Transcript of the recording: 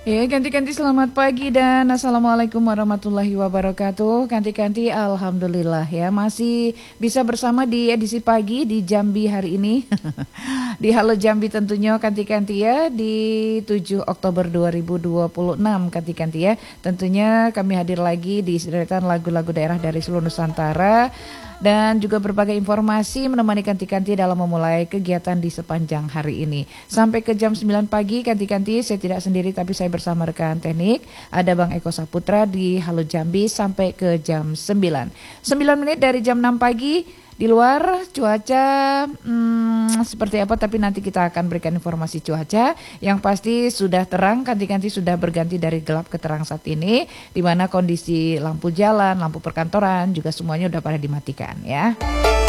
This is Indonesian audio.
Ya, ganti-ganti selamat pagi dan Assalamualaikum warahmatullahi wabarakatuh. Ganti-ganti Alhamdulillah ya, masih bisa bersama di edisi pagi di Jambi hari ini. Di Halo Jambi tentunya ganti-ganti ya, di 7 Oktober 2026 ganti-ganti ya. Tentunya kami hadir lagi di deretan lagu-lagu daerah dari seluruh Nusantara dan juga berbagai informasi menemani Kanti-Kanti dalam memulai kegiatan di sepanjang hari ini. Sampai ke jam 9 pagi Kanti-Kanti saya tidak sendiri tapi saya bersama rekan teknik. Ada Bang Eko Saputra di Halo Jambi sampai ke jam 9. 9 menit dari jam 6 pagi. Di luar cuaca seperti apa, tapi nanti kita akan berikan informasi cuaca. Yang pasti sudah terang, ganti-ganti sudah berganti dari gelap ke terang saat ini, di mana kondisi lampu jalan, lampu perkantoran juga semuanya udah pada dimatikan ya.